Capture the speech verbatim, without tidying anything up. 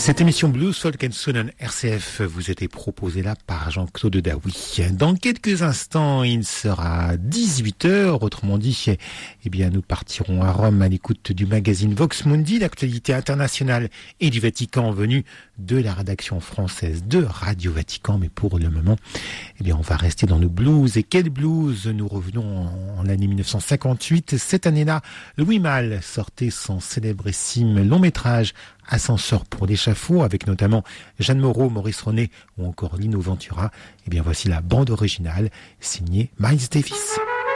Cette émission Blues, Folk and Soul R C F vous était proposée là par Jean-Claude Daoui. Dans quelques instants, il sera dix-huit heures, autrement dit, eh bien, nous partirons à Rome à l'écoute du magazine Vox Mundi, l'actualité internationale et du Vatican venue de la rédaction française de Radio Vatican. Mais pour le moment, eh bien, on va rester dans le blues. Et quel blues? Nous revenons en, en l'année mille neuf cent cinquante-huit. Cette année-là, Louis Malle sortait son célébrissime long métrage Ascenseur pour l'échafaud, avec notamment Jeanne Moreau, Maurice René ou encore Lino Ventura. Eh bien, voici la bande originale signée Miles Davis.